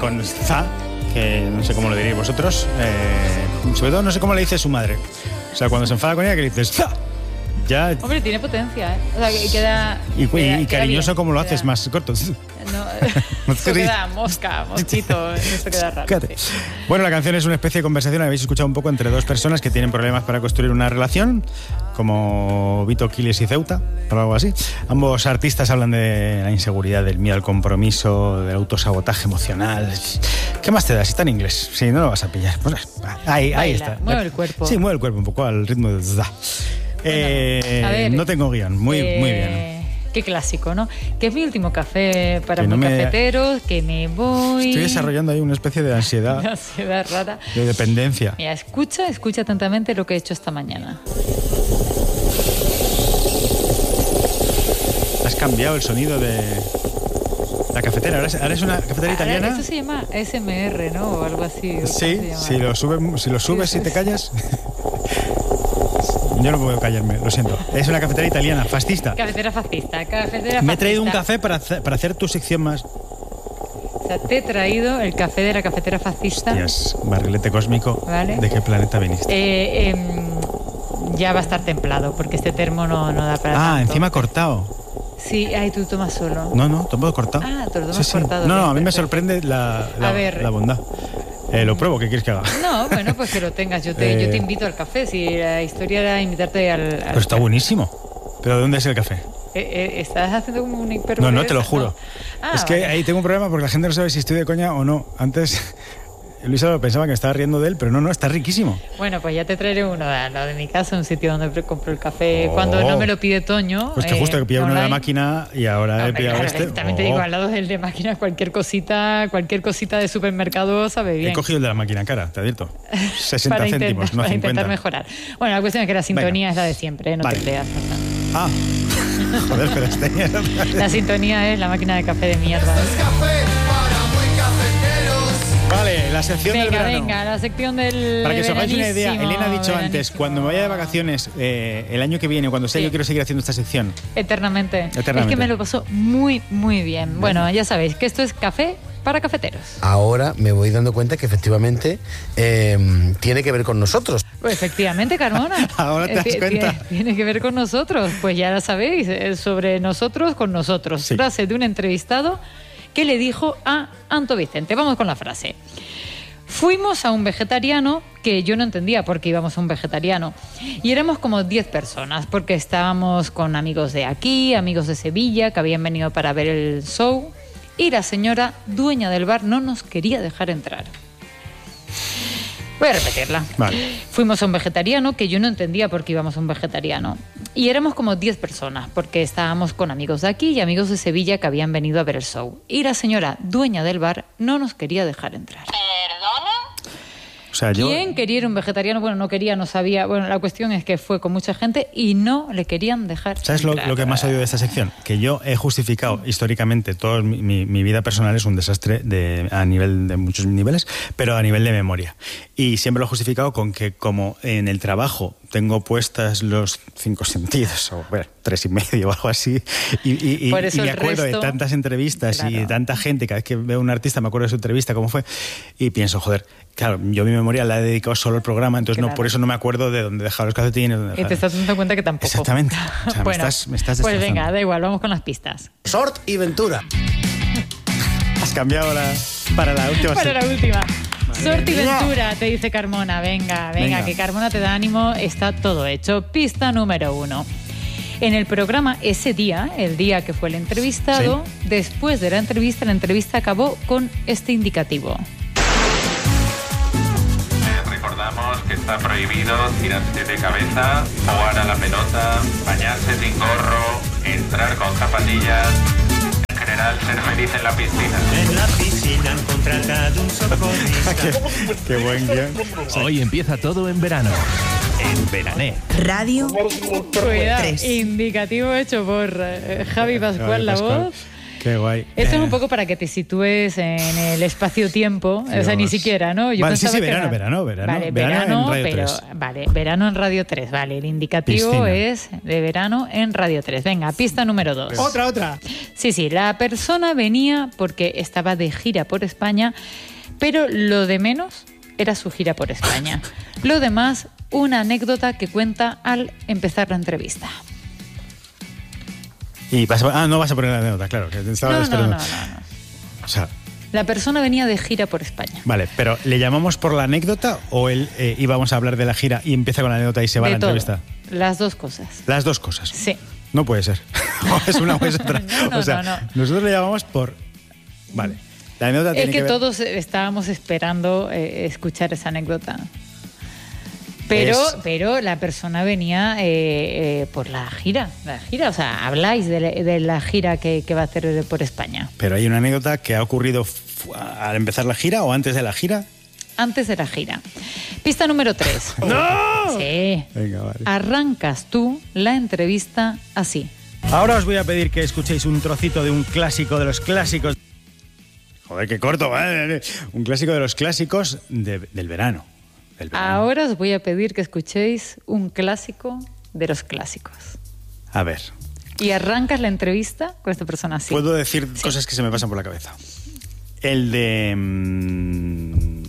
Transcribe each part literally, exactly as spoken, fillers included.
con za, que no sé cómo lo diréis vosotros. Eh, sobre todo no sé cómo le dice su madre. O sea, cuando se enfada con ella, que le dices za. Ya. Hombre, tiene potencia, ¿eh? O sea, que queda... Y, queda, y, y cariñoso bien, como lo queda, haces, más corto. No, eso queda mosca, mosquito, eso queda raro. Sí. Bueno, la canción es una especie de conversación, habéis escuchado un poco, entre dos personas que tienen problemas para construir una relación, como Vito, Quiles y Ceuta, o algo así. Ambos artistas hablan de la inseguridad, del miedo al compromiso, del autosabotaje emocional. ¿Qué más te da? Si está en inglés, si no lo vas a pillar. Pues ahí, ahí está. Mueve el cuerpo. Sí, mueve el cuerpo un poco al ritmo de... Eh, bueno, a ver, no tengo guión, muy, eh, muy bien. Qué clásico, ¿no? Que es mi último café para mis no cafeteros, me... que me voy... Estoy desarrollando ahí una especie de ansiedad. Una ansiedad rara. De dependencia. Mira, escucha, escucha atentamente lo que he hecho esta mañana. Has cambiado el sonido de la cafetera. Ahora es, ahora es una cafetera ahora, italiana. Eso se llama A S M R, ¿no? O algo así. Sí, si lo, sube, si lo subes y te callas... Yo no puedo callarme, lo siento. Es una cafetera italiana, fascista. Cafetera fascista, cafetera fascista. Me he traído un café para hacer, para hacer tu sección más. O sea, te he traído el café de la cafetera fascista. Hostias, barrilete cósmico. ¿Vale? ¿De qué planeta viniste? Eh, eh, ya va a estar templado, porque este termo no, no da para Ah, tanto. Encima cortado. Sí, ay, tú tomas solo. No, no, todo cortado. Ah, tú lo tomas sí, cortado. Sí. No, no, a mí perfecto. me sorprende la, la, a ver, la bondad. Eh, lo pruebo, ¿qué quieres que haga? No, bueno, pues que lo tengas. Yo te, eh... yo te invito al café. Si la historia era invitarte al... al Pero está café. Buenísimo. ¿Pero de dónde es el café? Eh, eh, ¿Estás haciendo como un hiper... No, no, te lo juro. No. Ah, es que vale. ahí tengo un problema porque la gente no sabe si estoy de coña o no. Antes... Luisa lo pensaba que me estaba riendo de él, pero no, no, está riquísimo. Bueno, pues ya te traeré uno al lado de mi casa, un sitio donde compro el café oh. cuando no me lo pide Toño. Pues que justo eh, que pillaba uno de la máquina y ahora no, he pillado claro, este. También oh. te digo, al lado del de máquina, cualquier cosita, cualquier cosita de supermercado sabe bien. He cogido el de la máquina cara, te advierto. sesenta para céntimos, intentar, no para cincuenta. Intentar mejorar. Bueno, la cuestión es que la sintonía Venga. Es la de siempre, ¿eh? No vale. te creas. Ah, joder, pero este... La sintonía es la máquina de café de mierda. Vale, la sección venga, del verano. Venga, la sección del Para que os hagáis una idea, Elena ha dicho veranísimo. antes, cuando me vaya de vacaciones eh, el año que viene, cuando sea, sí. yo quiero seguir haciendo esta sección. Eternamente. Eternamente. Es que me lo pasó muy, muy bien. Bueno, ya sabéis que esto es café para cafeteros. Ahora me voy dando cuenta que efectivamente eh, tiene que ver con nosotros. Pues efectivamente, Carmona. Ahora te das eh, cuenta. Tiene, tiene que ver con nosotros. Pues ya lo sabéis, es sobre nosotros con nosotros. Sí. Frase de un entrevistado que le dijo a Anto Vicente. Vamos con la frase. Fuimos a un vegetariano que yo no entendía por qué íbamos a un vegetariano. Y éramos como diez personas, porque estábamos con amigos de aquí, amigos de Sevilla, que habían venido para ver el show. Y la señora dueña del bar no nos quería dejar entrar. Voy a repetirla. Vale. Fuimos a un vegetariano que yo no entendía por qué íbamos a un vegetariano. Y éramos como diez personas, porque estábamos con amigos de aquí y amigos de Sevilla que habían venido a ver el show. Y la señora dueña del bar no nos quería dejar entrar. ¿Perdona? O sea, yo... ¿Quién quería ir un vegetariano? Bueno, no quería, no sabía. Bueno, la cuestión es que fue con mucha gente y no le querían dejar ¿Sabes lo, lo que más odio de esta sección? Que yo he justificado históricamente, toda mi, mi, mi vida personal es un desastre de, a nivel de muchos niveles, pero a nivel de memoria. Y siempre lo he justificado con que como en el trabajo tengo puestas los cinco sentidos, o bueno, tres y medio o algo así, y, y, y, y me acuerdo resto, de tantas entrevistas claro. y de tanta gente, cada vez que veo a un artista me acuerdo de su entrevista, cómo fue, y pienso, joder, claro, yo mi memoria la he dedicado solo al programa, entonces claro. no por eso no me acuerdo de dónde dejaba los calcetines. Dónde y te estás dando cuenta que tampoco. Exactamente. O sea, bueno, me estás, me estás pues venga, da igual, vamos con las pistas. Sort y Ventura. Has cambiado la, para la última. Para la última. Sort y Ventura, te dice Carmona. Venga, venga, venga, que Carmona te da ánimo, está todo hecho. Pista número uno. En el programa ese día, el día que fue el entrevistado, sí. después de la entrevista, la entrevista acabó con este indicativo. Recordamos que está prohibido tirarse de cabeza, jugar a la pelota, bañarse sin gorro, entrar con zapatillas. En general, ser feliz en la piscina. En la piscina han contratado un socorrista. qué, qué buen guión. Hoy empieza todo en verano. En Verané. Radio Cuidado, indicativo hecho por eh, Javi Pascual, la voz. Qué guay. Esto eh. es un poco para que te sitúes en el espacio-tiempo. O sea, ni siquiera, ¿no? Yo vale, sí, sí, que verano, era... verano, verano. Vale, verano, verano, en Radio pero, tres. Vale, verano en Radio tres, vale. El indicativo Piscina. es de verano en Radio tres. Venga, pista número dos. Otra, otra. Sí, sí, la persona venía porque estaba de gira por España, pero lo de menos era su gira por España. Lo demás, una anécdota que cuenta al empezar la entrevista. Y vas a, ah, no vas a poner la anécdota, claro, que te estaba No, no, esperando. no, no, no. O sea, La persona venía de gira por España. vale, pero ¿le llamamos por la anécdota o él eh, íbamos a hablar de la gira y empieza con la anécdota y se va De a la todo. entrevista? Las dos cosas. Las dos cosas. Sí. No puede ser. O es una o es otra. No, no, o sea, no, no. nosotros le llamamos por... Vale. La anécdota Es tiene que, que ver... todos estábamos esperando eh, escuchar esa anécdota. Pero, Es- pero la persona venía eh, eh, por la gira, la gira, o sea, habláis de la, de la gira que, que va a hacer por España. Pero hay una anécdota que ha ocurrido fu- al empezar la gira o antes de la gira. Antes de la gira. Pista número tres. ¡No! Sí. Venga, vale. Arrancas tú la entrevista así. Ahora os voy a pedir que escuchéis un trocito de un clásico de los clásicos. Joder, qué corto, ¿vale? Un clásico de los clásicos de- del verano. Del verano. Ahora os voy a pedir que escuchéis un clásico de los clásicos. A ver, Y arrancas la entrevista con esta persona así. puedo decir cosas que se me pasan por la cabeza. El de... mm,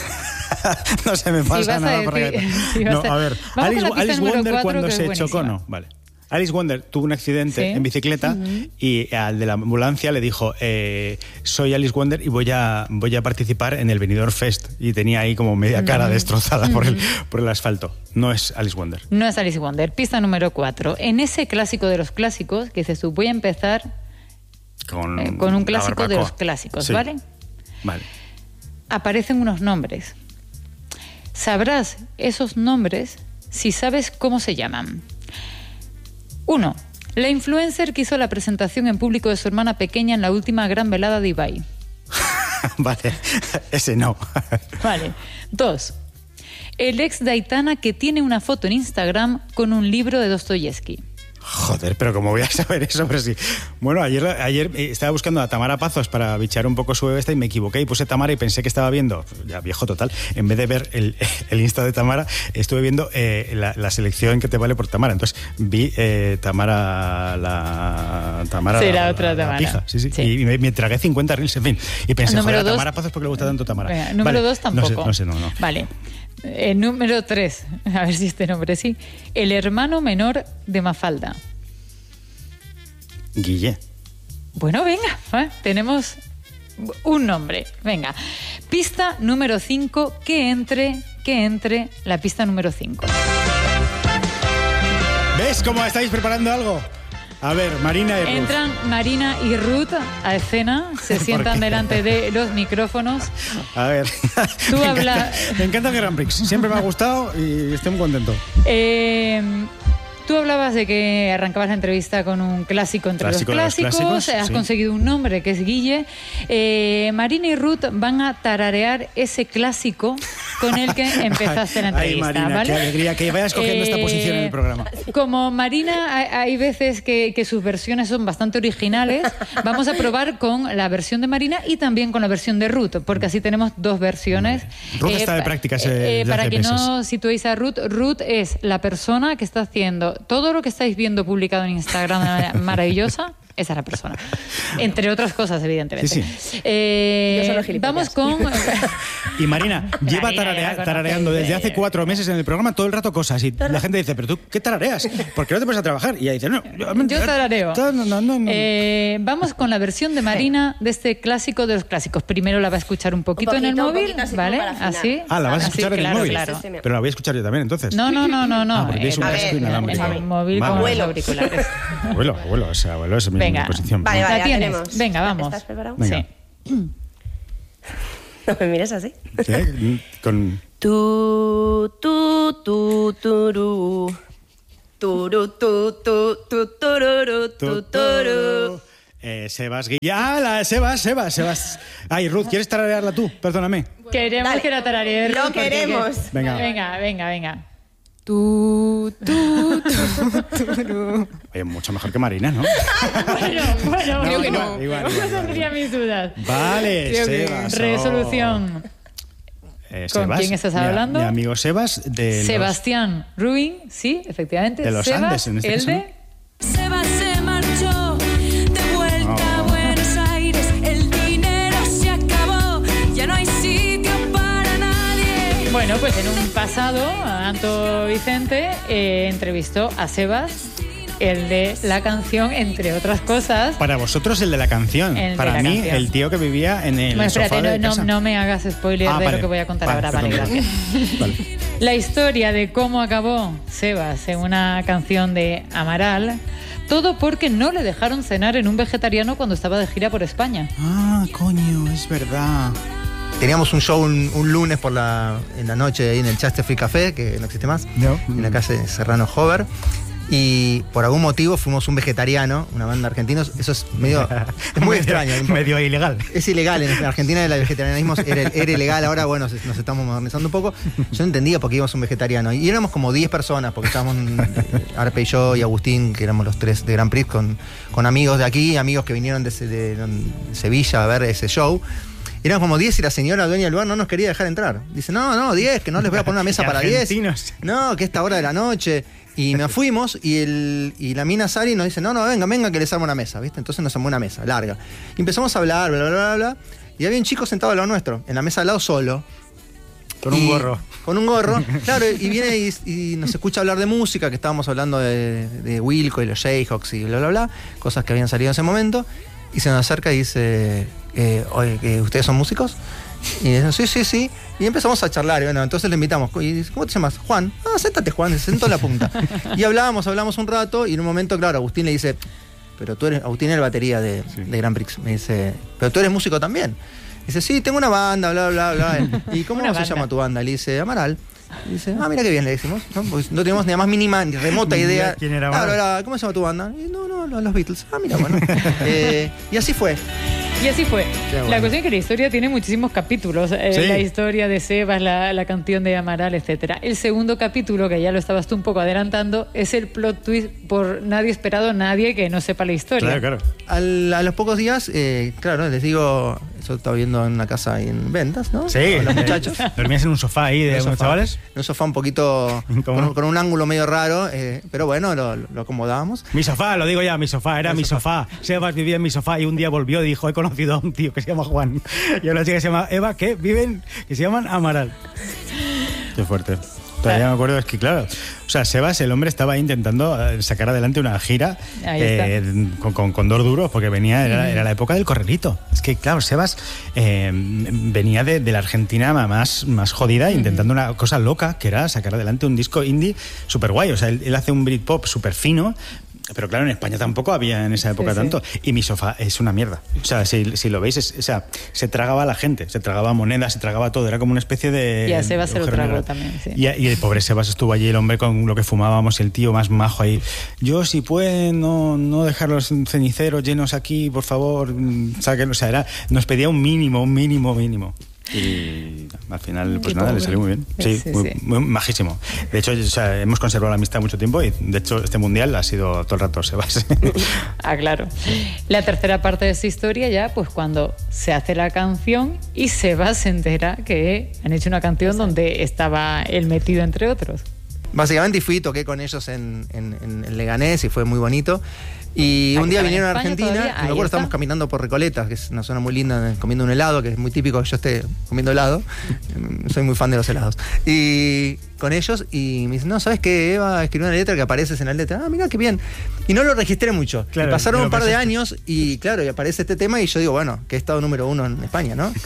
no se me Si pasa vas a nada por la decir- cabeza. si vas No, a- a ver, Vamos Alice, con la pista Alice número Wonder cuatro, cuando que es se buenísima. chocó, no, vale. Alice Wonder tuvo un accidente Sí. en bicicleta y al de la ambulancia le dijo eh, soy Alice Wonder y voy a, voy a participar en el Benidorm Fest. Y tenía ahí como media cara destrozada por, el, por el asfalto. No es Alice Wonder. No es Alice Wonder. Pista número cuatro. En ese clásico de los clásicos, que dices tú, voy a empezar Con, eh, con un la clásico de barbacoa. los clásicos, Sí. ¿vale? Vale. Aparecen unos nombres. Sabrás esos nombres si sabes cómo se llaman. Uno. La influencer que hizo la presentación en público de su hermana pequeña en la última gran velada de Ibai. Vale, ese no. Vale. Dos. El ex de Aitana que tiene una foto en Instagram con un libro de Dostoyevsky. Joder, pero ¿cómo voy a saber eso? Pero sí. Bueno, ayer, ayer eh, estaba buscando a Tamara Pazos para bichar un poco su bebé esta y me equivoqué y puse Tamara y pensé que estaba viendo, ya viejo total, en vez de ver el, el Insta de Tamara, estuve viendo eh, la, la selección que te vale por Tamara. Entonces vi eh, Tamara la... Tamara Sí, la otra Tamara. pija. Sí, sí. Sí. Y me, me tragué cincuenta reels, en fin. Y pensé, Número joder, a dos. Tamara Pazos, ¿por qué le gusta tanto Tamara? Venga, número Vale, dos tampoco. No sé, no sé, no, no. Vale. Eh, número tres. A ver si este nombre sí. El hermano menor de Mafalda. Guille. Bueno, venga, ¿eh? Tenemos un nombre. Venga. Pista número cinco, que entre, que entre la pista número cinco. ¿Ves cómo estáis preparando algo? A ver, Marina y Ruth. Entran Marina y Ruth a escena, se sientan qué? delante de los micrófonos. A ver. Tú me habla- Encanta, me encanta el Grand Prix. Siempre me ha gustado y estoy muy contento. Eh, Tú hablabas de que arrancabas la entrevista con un clásico entre Clásico de los los clásicos, clásicos, has sí. conseguido un nombre que es Guille. Eh, Marina y Ruth van a tararear ese clásico con el que empezaste la Ay, entrevista. Marina, ¿vale? qué alegría que vayas cogiendo esta posición en el programa. Como Marina, hay, hay veces que, que sus versiones son bastante originales. Vamos a probar con la versión de Marina y también con la versión de Ruth, porque así tenemos dos versiones. Ruth está de pa- prácticas, eh, desde para hace que meses. no situéis a Ruth, Ruth es la persona que está haciendo todo lo que estáis viendo publicado en Instagram de manera maravillosa. Esa es la persona. Entre otras cosas, evidentemente. Sí, Eh, Yo solo gilipollas. vamos con... Y Marina lleva Marina, tararea- ya la conocéis, tarareando desde eh. hace cuatro meses en el programa todo el rato cosas. Y la gente dice, ¿pero tú qué tarareas? ¿Por qué no te pones a trabajar? Y ella dice, no. Yo tarareo. No, no, no, no. Eh, vamos con la versión de Marina de este clásico de los clásicos. Primero la va a escuchar un poquito, en el poquito, un móvil, poquito así ¿vale? como para afinar. Así. Ah, la vas a Así, escuchar en el claro, móvil. claro. Sí, sí, sí. Pero la voy a escuchar yo también, entonces. No, no, no, no, no. Ah, porque tienes un Eh, casco ver, inalámbrico. en el móvil Vale. con los Abuelo. auriculares. Abuelo, abuelo, o sea, abuelo es mi, Venga. mi posición. Vale, vale, La ya tienes. tenemos. Venga, vamos. ¿Estás preparado? Venga. Sí. No me mires así. ¿Qué? Con... Tu, tu, tu, turu. Turu, tu, tu, tu, tururu, tu, turu. Eh, Sebas Guille. ¡Ah, la Sebas, Sebas, Sebas! Ay, Ruth, ¿quieres tararearla tú? Perdóname. Queremos Dale. que la tararees. Lo porque- queremos. Venga. Venga, venga, venga. Tu, tu, tu, tu. Oye, mucho mejor que Marina, ¿no? Bueno, bueno, No, creo que igual, no. igual, Yo igual, tendría mis dudas. Vale, Creo que Sebas. resolución. Eh, ¿Con Sebas, quién estás mi- hablando? Mi amigo Sebas de los- Sebastián Rubin, sí, efectivamente. De los Sebas, Andes, en este el caso, de... Sebas se marchó de vuelta a Buenos Aires. El dinero se acabó, ya no hay sitio para nadie. Bueno, pues en un pasado, Anto Vicente eh, entrevistó a Sebas, el de la canción, entre otras cosas. Para vosotros el de la canción. El de Para la mí, canción. el tío que vivía en el Bueno, sofá espérate, de no, no, casa. no me hagas spoiler Ah, de vale. lo que voy a contar Vale, ahora. Vale, perdón, gracias. Vale. La historia de cómo acabó Sebas en una canción de Amaral, todo porque no le dejaron cenar en un vegetariano cuando estaba de gira por España. Ah, coño, es verdad. Teníamos un show un, un lunes por la, en la noche ahí en el Chester Free Café, que no existe más, No. en la calle Serrano Hover. Y por algún motivo fuimos un vegetariano, una banda de argentinos. Eso es medio. Es muy Medio- extraño. Medio ilegal. Es ilegal. En Argentina el vegetarianismo era, era ilegal. Ahora, bueno, se- nos estamos modernizando un poco. Yo no entendía por qué íbamos un vegetariano. Y éramos como diez personas, porque estábamos eh, Arpe y yo y Agustín, que éramos los tres de Grand Prix, con, con amigos de aquí, amigos que vinieron de, Se- de- de Sevilla a ver ese show. Eran como diez y la señora dueña del lugar no nos quería dejar entrar. Dice, no, no, diez, que no les voy a poner una mesa Qué para diez. argentinos. No, que esta hora de la noche. Y nos fuimos y, el, y la mina Sari nos dice, no, no, venga, venga, que les armo una mesa, ¿viste? Entonces nos armó una mesa, larga. Y empezamos a hablar, bla, bla, bla, bla. Y había un chico sentado al lado nuestro, en la mesa al lado solo. Con un Y- gorro. Con un gorro, claro, y viene y, y nos escucha hablar de música, que estábamos hablando de, de Wilco y los Jayhawks y bla, bla, bla, cosas que habían salido en ese momento. Y se nos acerca y dice, eh, oye, ¿que ¿ustedes son músicos? Y dice, sí, sí, sí. Y empezamos a charlar. Y bueno, entonces le invitamos. Y dice, ¿cómo te llamas? Juan. Ah, séntate, Juan. Se sentó en la punta. Y hablábamos, hablamos un rato. Y en un momento, claro, Agustín le dice, pero tú eres, Agustín es el batería de, de Grand Prix. Me dice, pero tú eres músico también. Dice, sí, tengo una banda, bla, bla, bla. ¿Y cómo Una se banda. llama tu banda? Le dice, Amaral. Y dice, ah, mira qué bien, le decimos. No, Porque no teníamos ni la más mínima, ni remota idea. ¿Quién era Claro, Amaral? era, ¿cómo se llama tu banda? Y, no, no, los Beatles. Ah, mira, bueno. Eh, y así fue. Y así fue. Qué bueno. La cuestión es que la historia tiene muchísimos capítulos. Eh, Sí. La historia de Sebas, la, la canción de Amaral, etcétera. El segundo capítulo, que ya lo estabas tú un poco adelantando, es el plot twist por nadie esperado, nadie que no sepa la historia. Claro, claro. Al- a los pocos días, eh, claro, les digo, eso estaba viendo en una casa ahí en Ventas, ¿no? Sí, Con los muchachos. dormías en un sofá ahí En de un unos sofá, chavales. en un sofá un poquito Incómodo. con, con un ángulo medio raro, eh, pero bueno, lo, lo acomodábamos. Mi sofá, lo digo ya, mi sofá, era El mi sofá. Sebas vivía en mi sofá y un día volvió y dijo, he conocido a un tío que se llama Juan y a una chica que se llama Eva, que viven, que se llaman Amaral. Qué fuerte. Todavía me acuerdo, es que claro, o sea, Sebas, el hombre estaba intentando eh, sacar adelante una gira Ahí eh, con, con, con dos duros, porque venía, era, era la época del corralito. Es que, claro, Sebas eh, venía de, de la Argentina más, más jodida, intentando una cosa loca, que era sacar adelante un disco indie súper guay. O sea, él, él hace un Britpop súper fino. Pero claro, en España tampoco había en esa época Sí, sí. tanto. Y mi sofá es una mierda. O sea, si, si lo veis, es, o sea, se tragaba a la gente, se tragaba monedas, se tragaba todo. Era como una especie de... Y a Sebas se lo agujero tragó negro. también, sí. Y, y el pobre Sebas estuvo allí, el hombre con lo que fumábamos, el tío más majo ahí. Yo, si pueden, no, no dejar los ceniceros llenos aquí, por favor, mm, saquen. O sea, era, nos pedía un mínimo, un mínimo, mínimo. Y al final, pues Qué nada, le pobre. salió muy bien. Sí, Sí, muy, sí. muy majísimo. De hecho, o sea, hemos conservado la amistad mucho tiempo y, de hecho, este mundial ha sido todo el rato Sebas. Ah, claro. La tercera parte de esta historia ya, pues cuando se hace la canción y Sebas se entera que han hecho una canción donde estaba él metido, entre otros. Básicamente, y fui y toqué con ellos en, en, en- en Leganés y fue muy bonito. Y Ah, un que día estaban en vinieron a España Argentina todavía. y me Ahí acuerdo, está. estábamos caminando por Recoleta, que es una zona muy linda, comiendo un helado, que es muy típico que yo esté comiendo helado. Soy muy fan de los helados. Y con ellos, y me dicen, no, ¿sabes qué? Eva escribió una letra que apareces en la letra. Ah, mira qué bien. Y no lo registré mucho. Claro, y pasaron no lo un par de pensaste. años y claro, y aparece este tema y yo digo, bueno, que he estado número uno en España, ¿no?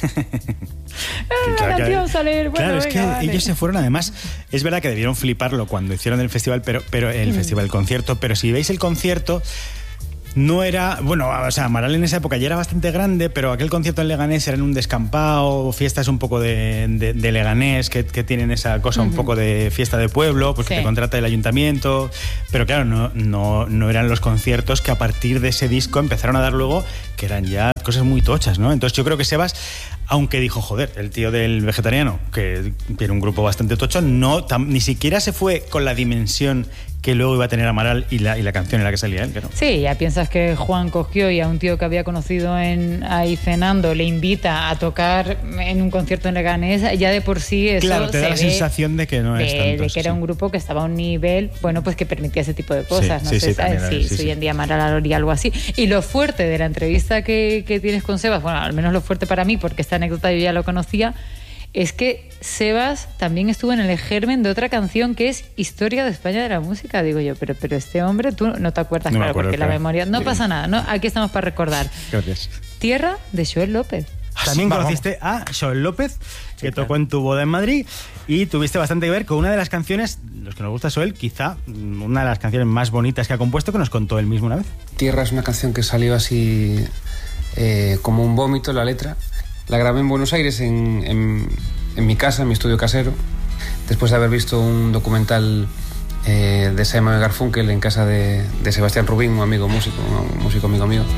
Ah, la canción sale, bueno, claro, es que venga, vale. ellos se fueron, además, es verdad que debieron fliparlo cuando hicieron el festival, pero, pero el festival, el concierto, pero si veis el concierto, no era, bueno, o sea, Amaral en esa época ya era bastante grande, pero aquel concierto en Leganés era en un descampado, fiestas un poco de, de, de Leganés, que, que tienen esa cosa un poco de fiesta de pueblo, pues Sí. que te contrata el ayuntamiento, pero claro, no, no, no eran los conciertos que a partir de ese disco empezaron a dar luego que eran ya cosas muy tochas, ¿no? Entonces yo creo que Sebas, aunque dijo, joder, el tío del Vegetariano, que tiene un grupo bastante tocho, no, tam, ni siquiera se fue con la dimensión que luego iba a tener Amaral y la, y la canción en la que salía él, claro. Sí, ya piensas que Juan cogió y a un tío que había conocido en ahí cenando le invita a tocar en un concierto en Leganés, ya de por sí eso claro, te da se la ve sensación de que no de, es tanto, de que era sí. un grupo que estaba a un nivel, bueno, pues que permitía ese tipo de cosas, Sí, no sí, sé sí, ¿sabes? también, Sí, sí, si sí. hoy en día Amaral haría algo así. Y lo fuerte de la entrevista que, que tienes con Sebas, bueno, al menos lo fuerte para mí, porque esta anécdota yo ya lo conocía, es que Sebas también estuvo en el germen de otra canción que es Historia de España de la Música. Digo yo, pero, pero este hombre, tú no te acuerdas, No me claro, acuerdo, porque claro. la memoria... No Sí. pasa nada, ¿no? Aquí estamos para recordar. Gracias. Tierra de Joel López. También Vamos. conociste a Joel López, que tocó en tu boda en Madrid, y tuviste bastante que ver con una de las canciones, los que nos gusta Joel, quizá una de las canciones más bonitas que ha compuesto, que nos contó él mismo una vez. Tierra es una canción que salió así eh, como un vómito, la letra. La grabé en Buenos Aires, en, en, en mi casa, en mi estudio casero, después de haber visto un documental eh, de Simon y Garfunkel en casa de, de Sebastián Rubín, un amigo músico, un músico amigo mío.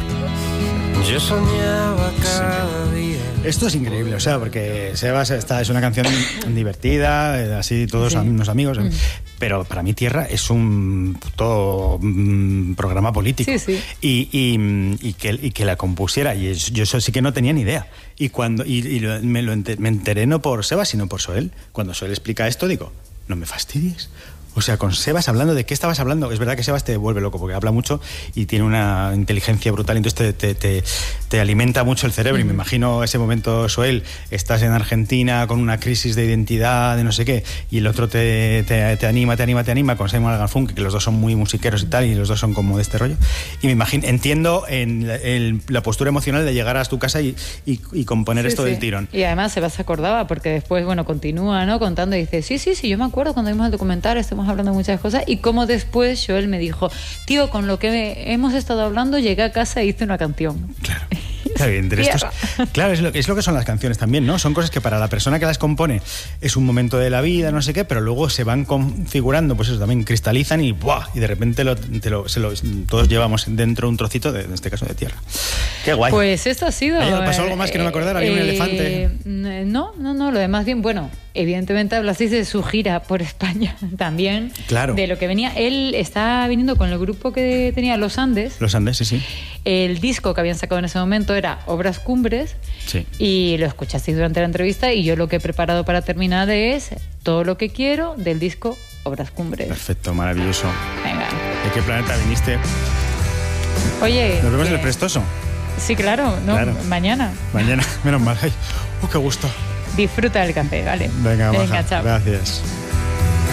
Yo soñaba cada día. Esto es increíble, o sea, porque Sebas está, es una canción divertida, eh, así todos Sí. unos amigos, Mm. pero para mí Tierra es un puto mm, programa político. Sí, sí. Y, y, y, que, y que la compusiera, y es- yo eso sí que no tenía ni idea. Y cuando y, y lo- me, lo ente- me enteré no por Sebas, sino por Joel. Cuando Joel explica esto, digo, no me fastidies. O sea, con Sebas hablando, ¿de qué estabas hablando? Es verdad que Sebas te vuelve loco porque habla mucho y tiene una inteligencia brutal, entonces te, te, te, te alimenta mucho el cerebro. Y me imagino ese momento, Joel, estás en Argentina con una crisis de identidad, de no sé qué, y el otro te, te, te anima, te anima, te anima con Simon Garfunkel, que los dos son muy musiqueros y tal, y los dos son como de este rollo. Y me imagino, entiendo en la, en la postura emocional de llegar a tu casa y, y, y componer Sí, esto sí. del tirón. Y además Sebas se acordaba porque después, bueno, continúa, ¿no? Contando y dice, sí, sí, sí, yo me acuerdo cuando vimos el documental, estamos hablando de muchas cosas, y como después Joel me dijo, tío, con lo que hemos estado hablando, llegué a casa e hice una canción. Claro. Claro, entre estos- claro, es lo, es lo que son las canciones también, ¿no? Son cosas que para la persona que las compone es un momento de la vida, no sé qué, pero luego se van configurando, pues eso también cristalizan y ¡buah! Y de repente lo, te lo, se lo- todos llevamos dentro un trocito, de, en este caso de tierra. Qué guay. Pues esto ha sido... Oye, ¿pasó algo más que no me acordara? ¿Había un elefante? No, no, no, lo demás bien, bueno, evidentemente hablasteis de su gira por España también. Claro. De lo que venía. Él está viniendo con el grupo que tenía Los Andes. Los Andes, sí, sí. El disco que habían sacado en ese momento era Obras Cumbres. Sí. Y lo escuchasteis durante la entrevista y yo lo que he preparado para terminar es Todo lo que quiero del disco Obras Cumbres. Perfecto, maravilloso. Venga. ¿De qué planeta viniste? Oye. Nos vemos en que- el Prestoso. Sí, claro, no, Claro. mañana. Mañana, menos mal. Ay, uh, qué gusto. Disfruta del café, ¿vale? Venga, Venga, maja. chao. Gracias.